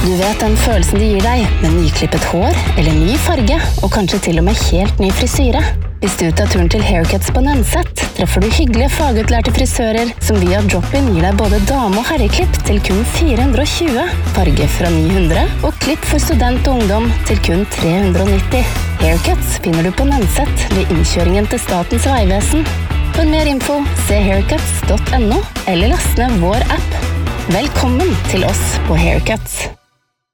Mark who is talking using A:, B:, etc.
A: Du vet den følelsen det gir deg med nyklippet hår eller ny farge, og kanskje til og med helt ny frisyre. Hvis du tar turen til Haircuts på Nønset, treffer du hyggelige fagutlærte frisører som via drop-in gir deg både dame- og herreklipp til kun 420, farge fra 900 og klipp for student og ungdom til kun 390. Haircuts finner du på Nønset ved innkjøringen til Statens Vegvesen. For mer info, se haircuts.no eller last ned vår app. Velkommen til oss på Haircuts.